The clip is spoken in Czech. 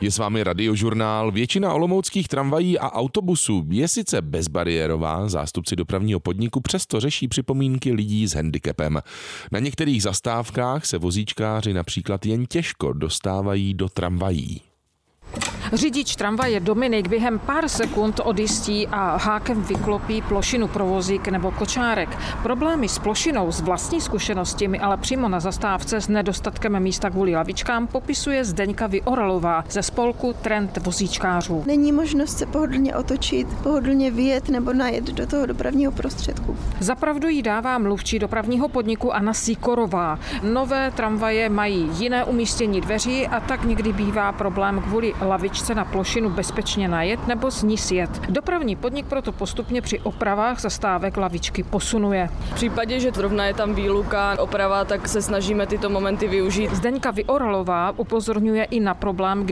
Je s vámi Radiožurnál. Většina olomouckých tramvají a autobusů je sice bezbariérová, zástupci dopravního podniku přesto řeší připomínky lidí s handicapem. Na některých zastávkách se vozíčkáři například jen těžko dostávají do tramvají. Řidič tramvaje Dominik během pár sekund odjistí a hákem vyklopí plošinu pro vozík nebo kočárek. Problémy s plošinou z vlastní zkušenosti mi ale přímo na zastávce s nedostatkem místa kvůli lavičkám popisuje Zdeňka Vyoralová ze spolku Trend vozíčkářů. Není možnost se pohodlně otočit, pohodlně vyjet nebo najet do toho dopravního prostředku. Za pravdu jí dává mluvčí dopravního podniku Anna Sýkorová. Nové tramvaje mají jiné umístění dveří a tak někdy bývá problém kvůli lavičce na plošinu bezpečně najet nebo z ní sjet. Dopravní podnik proto postupně při opravách zastávek lavičky posunuje. V případě, že zrovna je tam výluka, oprava, tak se snažíme tyto momenty využít. Zdeňka Vyoralová upozorňuje i na problém,